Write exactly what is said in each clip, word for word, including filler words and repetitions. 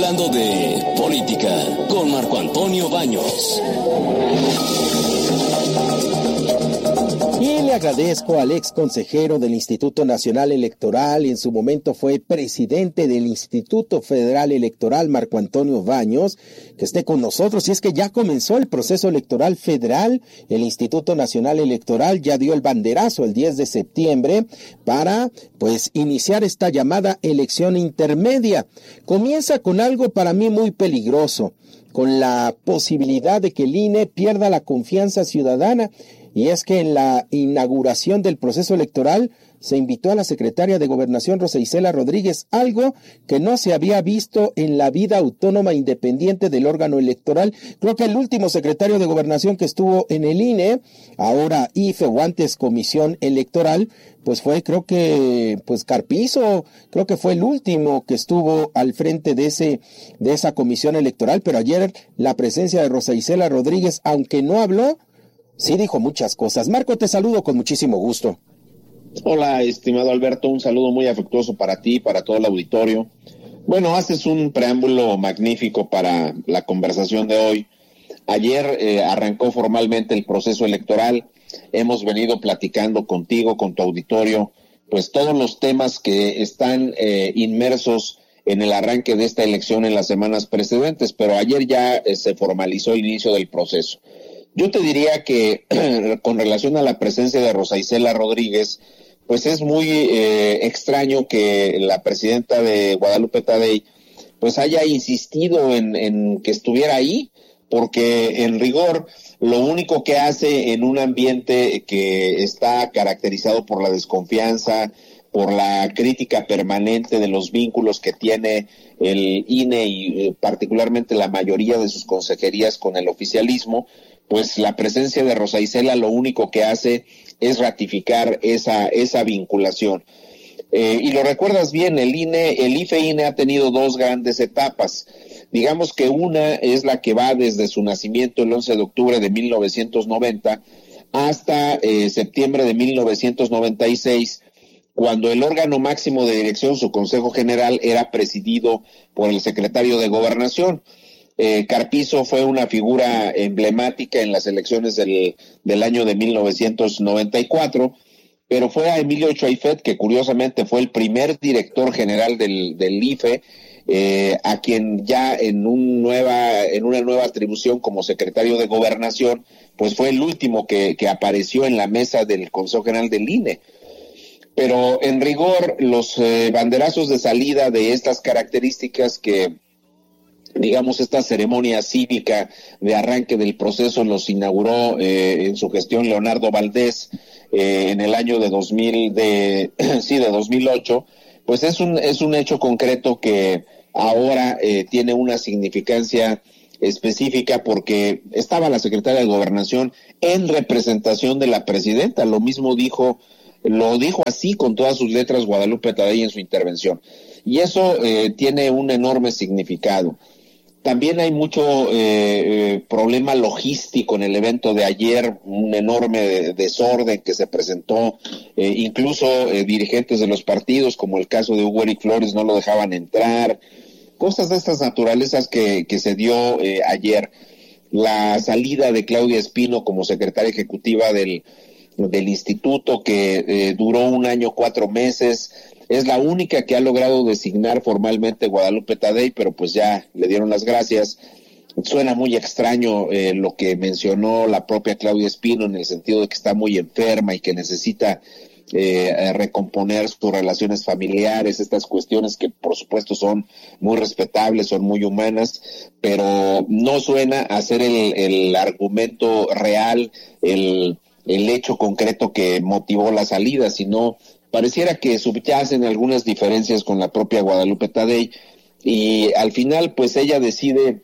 Hablando de política con Marco Antonio Baños. Y le agradezco al ex consejero del Instituto Nacional Electoral y en su momento fue presidente del Instituto Federal Electoral, Marco Antonio Baños, que esté con nosotros. Y es que ya comenzó el proceso electoral federal. El Instituto Nacional Electoral ya dio el banderazo el diez de septiembre para, pues, iniciar esta llamada elección intermedia. Comienza con algo para mí muy peligroso, con la posibilidad de que el I N E pierda la confianza ciudadana. Y es que en la inauguración del proceso electoral se invitó a la secretaria de Gobernación, Rosa Isela Rodríguez, algo que no se había visto en la vida autónoma independiente del órgano electoral. Creo que el último secretario de Gobernación que estuvo en el I N E, ahora I F E o antes Comisión Electoral, pues fue, creo que, pues Carpizo, creo que fue el último que estuvo al frente de ese, de esa comisión electoral. Pero ayer la presencia de Rosa Isela Rodríguez, aunque no habló, sí dijo muchas cosas. Marco, te saludo con muchísimo gusto. Hola, estimado Alberto, un saludo muy afectuoso para ti, para todo el auditorio. Bueno, haces un preámbulo magnífico para la conversación de hoy. Ayer eh, arrancó formalmente el proceso electoral. Hemos venido platicando contigo, con tu auditorio, pues todos los temas que están eh, inmersos en el arranque de esta elección en las semanas precedentes, pero ayer ya eh, se formalizó el inicio del proceso. Yo te diría que con relación a la presencia de Rosa Isela Rodríguez, pues es muy eh, extraño que la presidenta de Guadalupe Tadei pues haya insistido en, en que estuviera ahí, porque en rigor lo único que hace en un ambiente que está caracterizado por la desconfianza, por la crítica permanente de los vínculos que tiene el I N E y eh, particularmente la mayoría de sus consejerías con el oficialismo, pues la presencia de Rosa Isela lo único que hace es ratificar esa esa vinculación. Eh, y lo recuerdas bien, el I N E, el I F E I N E ha tenido dos grandes etapas. Digamos que una es la que va desde su nacimiento el once de octubre de mil novecientos noventa hasta eh, septiembre de mil novecientos noventa y seis, cuando el órgano máximo de dirección, su Consejo General, era presidido por el secretario de Gobernación. Eh, Carpizo fue una figura emblemática en las elecciones del, del año de mil novecientos noventa y cuatro, pero fue a Emilio Choifet, que curiosamente fue el primer director general del, del I F E, eh, a quien ya en, un nueva, en una nueva atribución como secretario de Gobernación, pues fue el último que, que apareció en la mesa del Consejo General del I N E. Pero en rigor, los eh, banderazos de salida de estas características que, digamos, esta ceremonia cívica de arranque del proceso los inauguró eh, en su gestión Leonardo Valdés eh, en el año de dos mil, de, sí, de dos mil ocho, pues es un, es un hecho concreto que ahora eh, tiene una significancia específica porque estaba la secretaria de Gobernación en representación de la presidenta. Lo mismo dijo, lo dijo así con todas sus letras Guadalupe Tadei en su intervención. Y eso eh, tiene un enorme significado. También hay mucho eh, eh, problema logístico en el evento de ayer, un enorme desorden que se presentó, eh, incluso eh, dirigentes de los partidos, como el caso de Hugo Eric Flores, no lo dejaban entrar, cosas de estas naturalezas que, que se dio eh, ayer. La salida de Claudia Espino como secretaria ejecutiva del, del instituto, que eh, duró un año, cuatro meses, es la única que ha logrado designar formalmente Guadalupe Tadei, pero pues ya le dieron las gracias. Suena muy extraño eh, lo que mencionó la propia Claudia Espino, en el sentido de que está muy enferma y que necesita eh, recomponer sus relaciones familiares, estas cuestiones que por supuesto son muy respetables, son muy humanas, pero no suena a ser el, el argumento real, el, el hecho concreto que motivó la salida, sino pareciera que subyacen algunas diferencias con la propia Guadalupe Tadei, y al final pues ella decide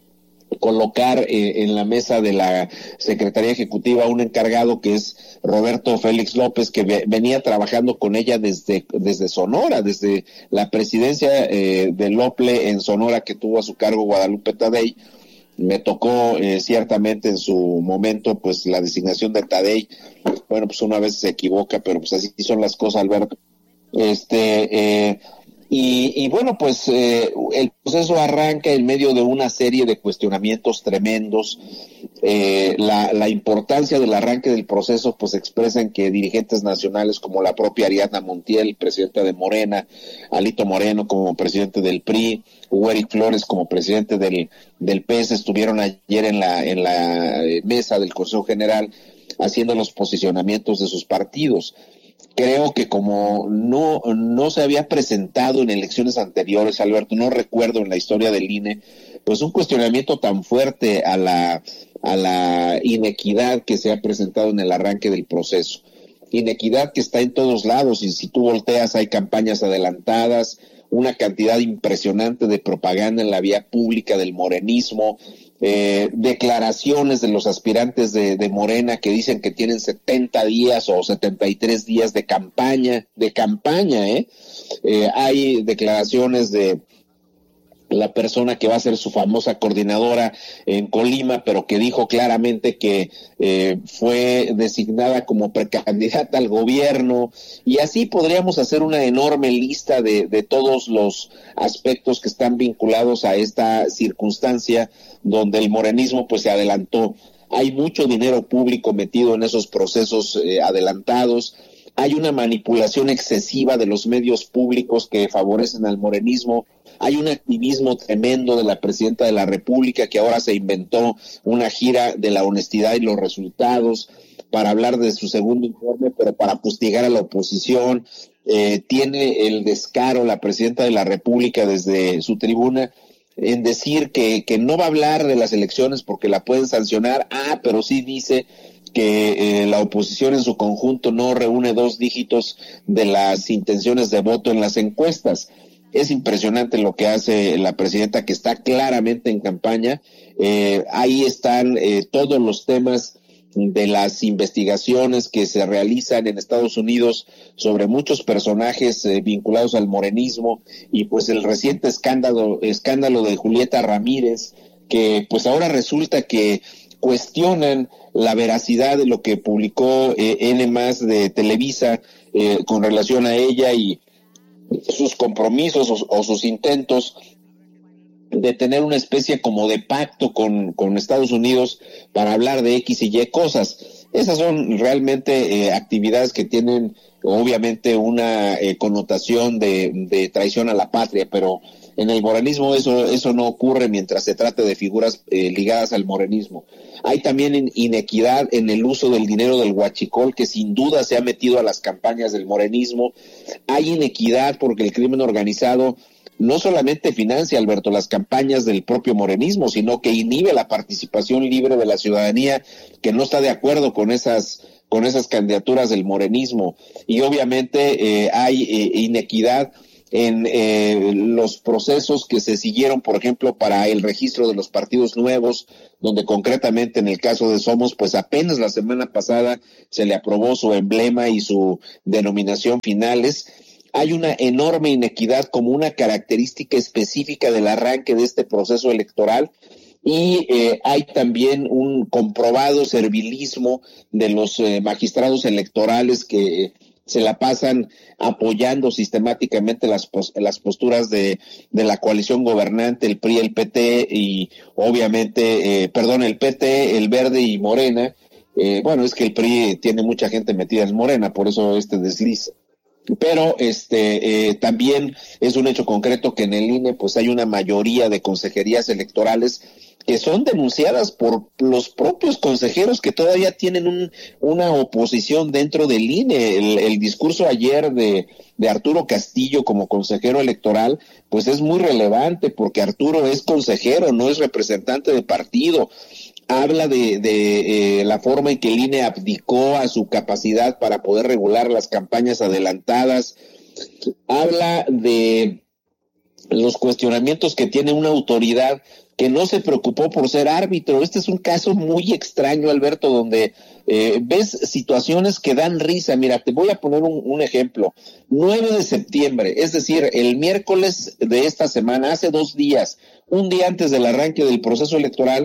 colocar eh, en la mesa de la Secretaría Ejecutiva un encargado que es Roberto Félix López, que ve, venía trabajando con ella desde, desde Sonora, desde la presidencia eh, del OPLE en Sonora que tuvo a su cargo Guadalupe Tadei. Me tocó eh, ciertamente en su momento pues la designación de Tadei. Bueno, pues una vez se equivoca, pero pues así son las cosas, Alberto. Este, eh, Y, y bueno, pues eh, el proceso arranca en medio de una serie de cuestionamientos tremendos. Eh, la, la importancia del arranque del proceso pues expresan que dirigentes nacionales como la propia Ariadna Montiel, presidenta de Morena, Alito Moreno como presidente del P R I, Hugo Eric Flores como presidente del, del P E S, estuvieron ayer en la, en la mesa del Consejo General haciendo los posicionamientos de sus partidos. Creo que como no, no se había presentado en elecciones anteriores, Alberto, no recuerdo en la historia del I N E, pues un cuestionamiento tan fuerte a la, a la inequidad que se ha presentado en el arranque del proceso. Inequidad que está en todos lados, y si tú volteas hay campañas adelantadas, una cantidad impresionante de propaganda en la vía pública del morenismo, eh, declaraciones de los aspirantes de, de Morena que dicen que tienen setenta días o setenta y tres días de campaña, de campaña, ¿eh? Eh, hay declaraciones de la persona que va a ser su famosa coordinadora en Colima, pero que dijo claramente que eh, fue designada como precandidata al gobierno, y así podríamos hacer una enorme lista de, de todos los aspectos que están vinculados a esta circunstancia donde el morenismo pues se adelantó. Hay mucho dinero público metido en esos procesos eh, adelantados. Hay una manipulación excesiva de los medios públicos que favorecen al morenismo. Hay un activismo tremendo de la presidenta de la República, que ahora se inventó una gira de la honestidad y los resultados para hablar de su segundo informe, pero para fustigar a la oposición. Eh, tiene el descaro la presidenta de la República desde su tribuna en decir que, que no va a hablar de las elecciones porque la pueden sancionar. Ah, pero sí dice que eh, la oposición en su conjunto no reúne dos dígitos de las intenciones de voto en las encuestas. Es impresionante lo que hace la presidenta, que está claramente en campaña. Eh, ahí están eh, todos los temas de las investigaciones que se realizan en Estados Unidos sobre muchos personajes eh, vinculados al morenismo, y pues el reciente escándalo, escándalo de Julieta Ramírez, que pues ahora resulta que cuestionan la veracidad de lo que publicó eh, N más de Televisa eh, con relación a ella y sus compromisos o, o sus intentos de tener una especie como de pacto con, con Estados Unidos para hablar de X y Y cosas. Esas son realmente eh, actividades que tienen obviamente una eh, connotación de, de traición a la patria, pero en el morenismo eso, eso no ocurre mientras se trate de figuras eh, ligadas al morenismo. Hay también inequidad en el uso del dinero del huachicol, que sin duda se ha metido a las campañas del morenismo. Hay inequidad porque el crimen organizado no solamente financia, Alberto, las campañas del propio morenismo, sino que inhibe la participación libre de la ciudadanía que no está de acuerdo con esas con esas candidaturas del morenismo. Y obviamente eh, hay eh, inequidad en eh, los procesos que se siguieron, por ejemplo, para el registro de los partidos nuevos, donde concretamente en el caso de Somos, pues apenas la semana pasada se le aprobó su emblema y su denominación finales. Hay una enorme inequidad como una característica específica del arranque de este proceso electoral, y eh, hay también un comprobado servilismo de los eh, magistrados electorales que eh, se la pasan apoyando sistemáticamente las, pos las posturas de, de la coalición gobernante, el P R I, el P T y obviamente, eh, perdón, el P T, el Verde y Morena. Eh, bueno, es que el P R I tiene mucha gente metida en Morena, por eso este desliz. Pero este eh, también es un hecho concreto que en el I N E pues hay una mayoría de consejerías electorales que son denunciadas por los propios consejeros que todavía tienen un, una oposición dentro del I N E. El, el discurso ayer de, de Arturo Castillo como consejero electoral pues es muy relevante, porque Arturo es consejero, no es representante de partido. Habla de, de eh, la forma en que el I N E abdicó a su capacidad para poder regular las campañas adelantadas. Habla de los cuestionamientos que tiene una autoridad que no se preocupó por ser árbitro. Este es un caso muy extraño, Alberto, donde eh, ves situaciones que dan risa. Mira, te voy a poner un, un ejemplo. nueve de septiembre, es decir, el miércoles de esta semana, hace dos días, un día antes del arranque del proceso electoral,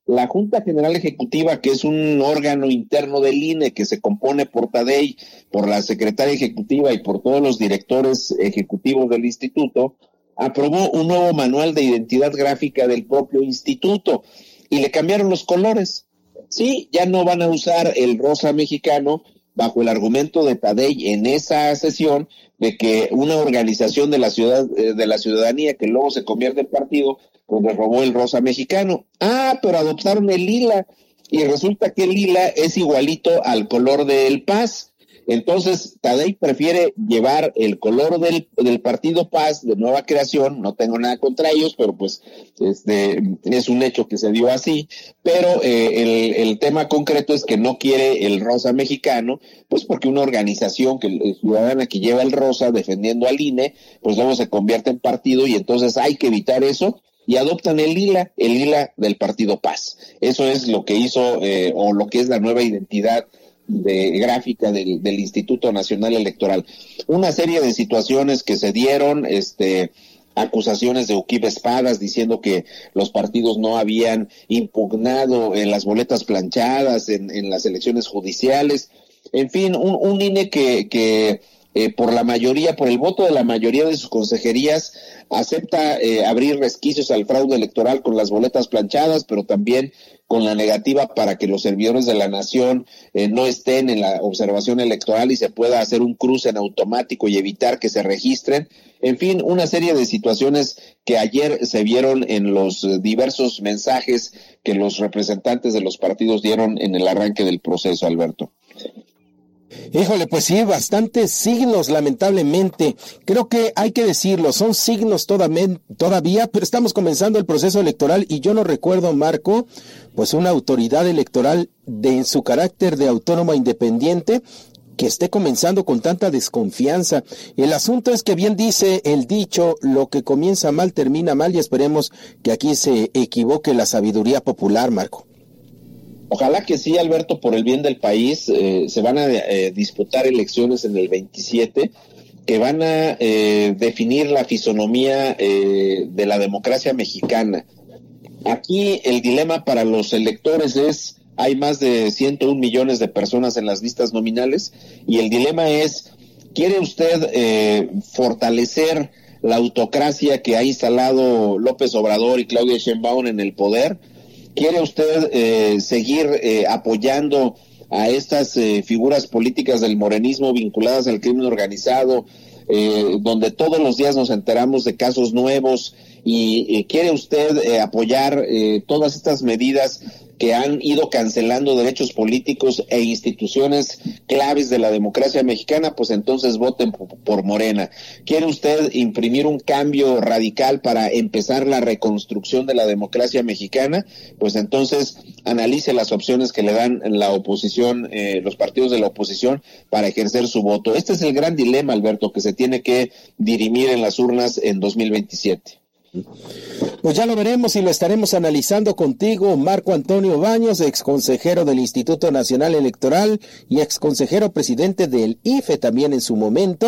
La Junta General Ejecutiva, que es un órgano interno del I N E que se compone por Tadei, por la secretaria ejecutiva y por todos los directores ejecutivos del instituto, aprobó un nuevo manual de identidad gráfica del propio instituto y le cambiaron los colores. Sí, ya no van a usar el rosa mexicano, bajo el argumento de Tadei en esa sesión de que una organización de la ciudad de la ciudadanía que luego se convierte en partido, pues le robó el rosa mexicano. Ah, pero adoptaron el lila y resulta que el lila es igualito al color del Paz. Entonces, Tadei prefiere llevar el color del, del Partido Paz de Nueva Creación. No tengo nada contra ellos, pero pues este es un hecho que se dio así. Pero eh, el, el tema concreto es que no quiere el rosa mexicano, pues porque una organización que ciudadana que lleva el rosa defendiendo al I N E, pues luego se convierte en partido y entonces hay que evitar eso. Y adoptan el lila, el lila del Partido Paz. Eso es lo que hizo, eh, o lo que es la nueva identidad de gráfica del, del Instituto Nacional Electoral. Una serie de situaciones que se dieron, este, acusaciones de Uquib Espadas diciendo que los partidos no habían impugnado en las boletas planchadas, en, en las elecciones judiciales, en fin, un, un I N E que, que eh, por la mayoría, por el voto de la mayoría de sus consejerías, acepta eh, abrir resquicios al fraude electoral con las boletas planchadas, pero también con la negativa para que los servidores de la nación eh, no estén en la observación electoral y se pueda hacer un cruce en automático y evitar que se registren. En fin, una serie de situaciones que ayer se vieron en los diversos mensajes que los representantes de los partidos dieron en el arranque del proceso, Alberto. Híjole, pues sí, bastantes signos, lamentablemente. Creo que hay que decirlo, son signos todavía, pero estamos comenzando el proceso electoral y yo no recuerdo, Marco, pues una autoridad electoral de en su carácter de autónoma independiente que esté comenzando con tanta desconfianza. El asunto es que bien dice el dicho, lo que comienza mal termina mal y esperemos que aquí se equivoque la sabiduría popular, Marco. Ojalá que sí, Alberto, por el bien del país. Eh, se van a eh, disputar elecciones en el veintisiete que van a eh, definir la fisonomía eh, de la democracia mexicana. Aquí el dilema para los electores es, hay más de ciento un millones de personas en las listas nominales y el dilema es, ¿quiere usted eh, fortalecer la autocracia que ha instalado López Obrador y Claudia Sheinbaum en el poder? ¿Quiere usted eh, seguir eh, apoyando a estas eh, figuras políticas del morenismo vinculadas al crimen organizado, eh, donde todos los días nos enteramos de casos nuevos? ¿Y eh, quiere usted eh, apoyar eh, todas estas medidas que han ido cancelando derechos políticos e instituciones claves de la democracia mexicana? Pues entonces voten por, por Morena. ¿Quiere usted imprimir un cambio radical para empezar la reconstrucción de la democracia mexicana? Pues entonces analice las opciones que le dan la oposición, eh, los partidos de la oposición para ejercer su voto. Este es el gran dilema, Alberto, que se tiene que dirimir en las urnas en dos mil veintisiete. Pues ya lo veremos y lo estaremos analizando contigo, Marco Antonio Baños, exconsejero del Instituto Nacional Electoral y exconsejero presidente del I F E también en su momento.